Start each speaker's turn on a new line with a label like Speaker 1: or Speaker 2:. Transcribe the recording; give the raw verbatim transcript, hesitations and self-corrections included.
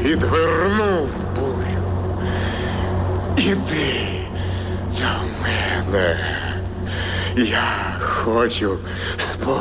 Speaker 1: відвернув бурю. Іди до мене. Я хочу спокою.